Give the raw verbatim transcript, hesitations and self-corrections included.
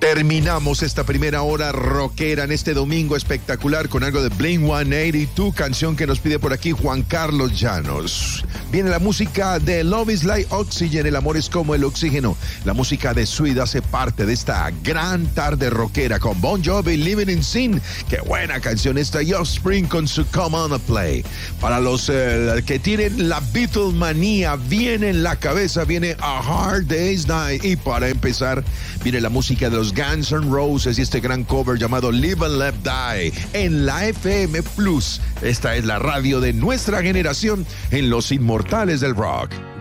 Terminamos esta primera hora rockera en este domingo espectacular con algo de Blink ciento ochenta y dos, canción que nos pide por aquí Juan Carlos Llanos. Viene la música de Love is Like Oxygen, el amor es como el oxígeno. La música de Sweet hace parte de esta gran tarde rockera con Bon Jovi, Living in Sin. Qué buena canción esta, y Offspring con su Come On a Play. Para los eh, que tienen la Beatlemanía viene en la cabeza, viene A Hard Day's Night. Y para empezar, viene la música de los Guns N' Roses y este gran cover llamado Live and Let Die en la F M Plus. Esta es la radio de nuestra generación en los inmortales del rock.